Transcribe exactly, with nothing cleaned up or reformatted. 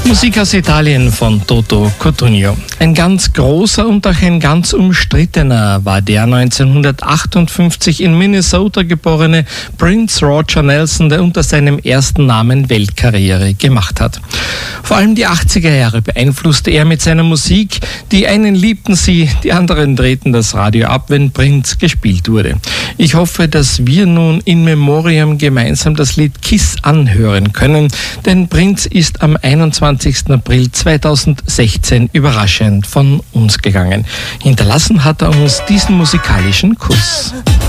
Musik aus Italien von Toto Cutugno. Ein ganz großer und auch ein ganz umstrittener war der neunzehnhundertachtundfünfzig in Minnesota geborene Prince Roger Nelson, der unter seinem ersten Namen Weltkarriere gemacht hat. Vor allem die achtziger Jahre beeinflusste er mit seiner Musik. Die einen liebten sie, die anderen drehten das Radio ab, wenn Prince gespielt wurde. Ich hoffe, dass wir nun in Memoriam gemeinsam das Lied Kiss anhören können, denn Prince ist am einundzwanzigsten April zweitausendsechzehn überraschend von uns gegangen. Hinterlassen hat er uns diesen musikalischen Kuss.